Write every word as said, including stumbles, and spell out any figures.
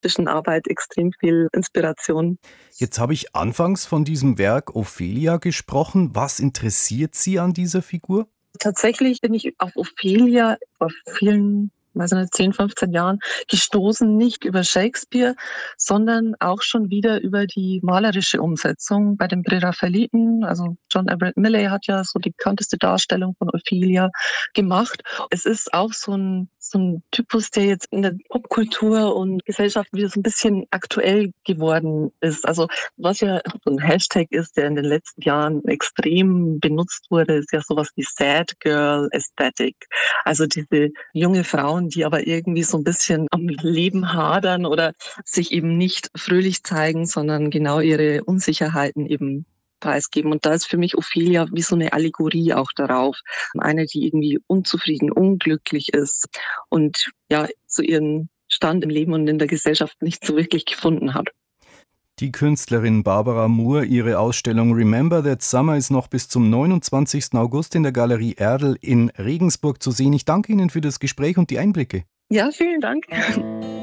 feministischen Arbeit extrem viel Inspiration. Jetzt habe ich anfangs von diesem Werk Ophelia gesprochen. Was interessiert Sie an dieser Figur? Tatsächlich bin ich auf Ophelia vor vielen, weiß nicht, zehn, fünfzehn Jahren gestoßen, nicht über Shakespeare, sondern auch schon wieder über die malerische Umsetzung bei den Präraffaeliten. Also John Everett Millay hat ja so die bekannteste Darstellung von Ophelia gemacht. Es ist auch so ein, so ein Typus, der jetzt in der Popkultur und Gesellschaft wieder so ein bisschen aktuell geworden ist. Also was ja so ein Hashtag ist, der in den letzten Jahren extrem benutzt wurde, ist ja sowas wie Sad Girl Aesthetic. Also diese junge Frauen, die aber irgendwie so ein bisschen am Leben hadern oder sich eben nicht fröhlich zeigen, sondern genau ihre Unsicherheiten eben preisgeben. Und da ist für mich Ophelia wie so eine Allegorie auch darauf. Eine, die irgendwie unzufrieden, unglücklich ist und ja, so ihren Stand im Leben und in der Gesellschaft nicht so wirklich gefunden hat. Die Künstlerin Barbara Moore, ihre Ausstellung Remember That Summer ist noch bis zum neunundzwanzigsten August in der Galerie Erdl in Regensburg zu sehen. Ich danke Ihnen für das Gespräch und die Einblicke. Ja, vielen Dank.